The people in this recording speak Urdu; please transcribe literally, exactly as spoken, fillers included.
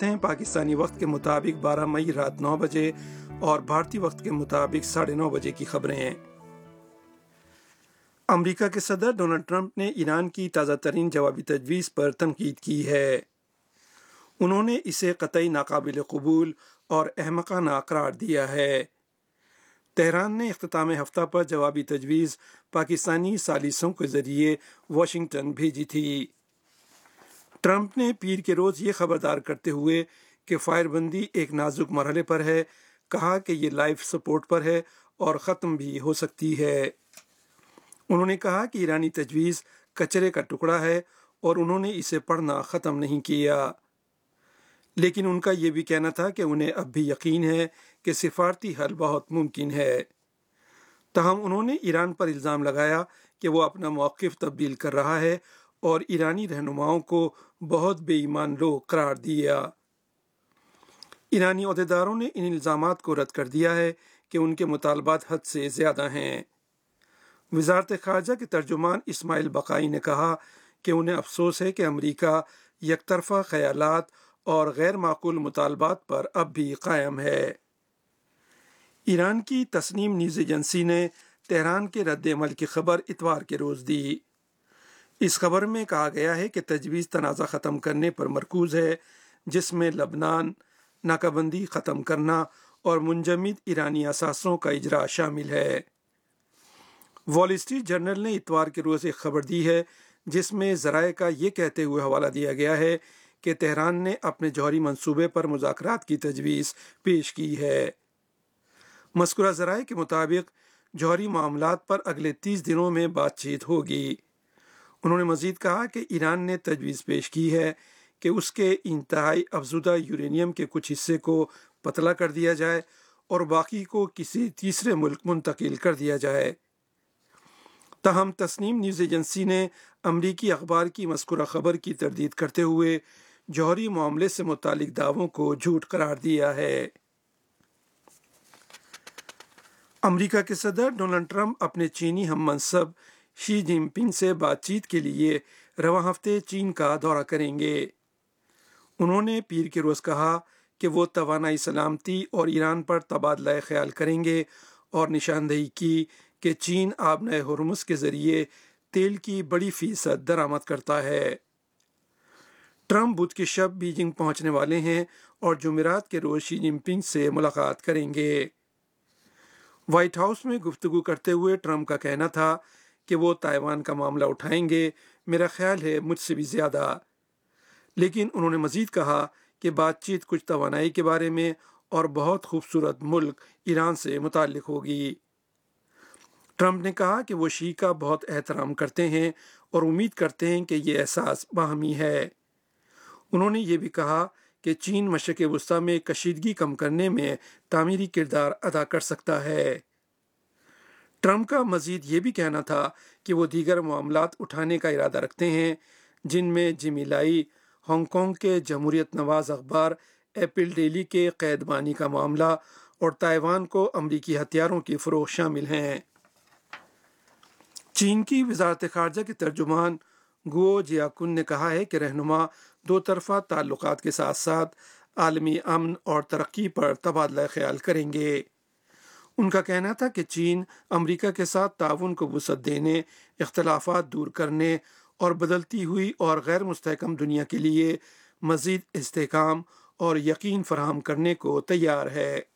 ساتھ ہیں پاکستانی وقت کے مطابق بارہ مئی رات نو بجے اور بھارتی وقت کے مطابق ساڑھے نو بجے کی خبریں ہیں۔ امریکہ کے صدر ڈونلڈ ٹرمپ نے ایران کی تازہ ترین جوابی تجویز پر تنقید کی ہے۔ انہوں نے اسے قطعی ناقابل قبول اور احمقانہ قرار دیا ہے۔ تہران نے اختتام ہفتہ پر جوابی تجویز پاکستانی ثالثوں کے ذریعے واشنگٹن بھیجی تھی۔ ٹرمپ نے پیر کے روز یہ خبردار کرتے ہوئے کہ فائر بندی ایک نازک مرحلے پر ہے، کہا کہ یہ لائف سپورٹ پر ہے اور ختم بھی ہو سکتی ہے۔ انہوں نے کہا کہ ایرانی تجویز کچرے کا ٹکڑا ہے اور انہوں نے اسے پڑھنا ختم نہیں کیا، لیکن ان کا یہ بھی کہنا تھا کہ انہیں اب بھی یقین ہے کہ سفارتی حل بہت ممکن ہے۔ تاہم انہوں نے ایران پر الزام لگایا کہ وہ اپنا موقف تبدیل کر رہا ہے اور ایرانی رہنماؤں کو بہت بے ایمان لوگ قرار دیا۔ ایرانی عہدیداروں نے ان الزامات کو رد کر دیا ہے کہ ان کے مطالبات حد سے زیادہ ہیں۔ وزارت خارجہ کے ترجمان اسماعیل بقائی نے کہا کہ انہیں افسوس ہے کہ امریکہ یک طرفہ خیالات اور غیر معقول مطالبات پر اب بھی قائم ہے۔ ایران کی تسنیم نیوز ایجنسی نے تہران کے رد عمل کی خبر اتوار کے روز دی۔ اس خبر میں کہا گیا ہے کہ تجویز تنازع ختم کرنے پر مرکوز ہے، جس میں لبنان، ناکہ بندی ختم کرنا اور منجمد ایرانی اثاثوں کا اجرا شامل ہے۔ وال اسٹریٹ جرنل نے اتوار کے روز ایک خبر دی ہے جس میں ذرائع کا یہ کہتے ہوئے حوالہ دیا گیا ہے کہ تہران نے اپنے جوہری منصوبے پر مذاکرات کی تجویز پیش کی ہے۔ مذکورہ ذرائع کے مطابق جوہری معاملات پر اگلے تیس دنوں میں بات چیت ہوگی۔ انہوں نے مزید کہا کہ ایران نے تجویز پیش کی ہے کہ اس کے انتہائی افزودہ یورینیم کے کچھ حصے کو پتلا کر دیا جائے اور باقی کو کسی تیسرے ملک منتقل کر دیا جائے۔ تاہم تسنیم نیوز ایجنسی نے امریکی اخبار کی مذکورہ خبر کی تردید کرتے ہوئے جوہری معاملے سے متعلق دعووں کو جھوٹ قرار دیا ہے۔ امریکہ کے صدر ڈونلڈ ٹرمپ اپنے چینی ہم منصب شی جن پنگ سے بات چیت کے لیے رواں ہفتے چین کا دورہ کریں گے۔ انہوں نے پیر کے روز کہا کہ وہ توانائی سلامتی اور ایران پر تبادلہ خیال کریں گے اور نشاندہی کی کہ چین آبنۂ ہرمز کے ذریعے تیل کی بڑی فیصد درآمد کرتا ہے۔ ٹرمپ بدھ کی شب بیجنگ پہنچنے والے ہیں اور جمعرات کے روز شی جن پنگ سے ملاقات کریں گے۔ وائٹ ہاؤس میں گفتگو کرتے ہوئے ٹرمپ کا کہنا تھا کہ وہ تائیوان کا معاملہ اٹھائیں گے، میرا خیال ہے مجھ سے بھی زیادہ، لیکن انہوں نے مزید کہا کہ بات چیت کچھ توانائی کے بارے میں اور بہت خوبصورت ملک ایران سے متعلق ہوگی۔ ٹرمپ نے کہا کہ وہ شی کا بہت احترام کرتے ہیں اور امید کرتے ہیں کہ یہ احساس باہمی ہے۔ انہوں نے یہ بھی کہا کہ چین مشرق وسطیٰ میں کشیدگی کم کرنے میں تعمیری کردار ادا کر سکتا ہے۔ ٹرمپ کا مزید یہ بھی کہنا تھا کہ وہ دیگر معاملات اٹھانے کا ارادہ رکھتے ہیں، جن میں جمی لائی، ہانگ کانگ کے جمہوریت نواز اخبار ایپل ڈیلی کے قید بانی کا معاملہ اور تائیوان کو امریکی ہتھیاروں کی فروخت شامل ہیں۔ چین کی وزارت خارجہ کے ترجمان گو جیاکن نے کہا ہے کہ رہنما دو طرفہ تعلقات کے ساتھ ساتھ عالمی امن اور ترقی پر تبادلہ خیال کریں گے۔ ان کا کہنا تھا کہ چین امریکہ کے ساتھ تعاون کو وسعت دینے، اختلافات دور کرنے اور بدلتی ہوئی اور غیر مستحکم دنیا کے لیے مزید استحکام اور یقین فراہم کرنے کو تیار ہے۔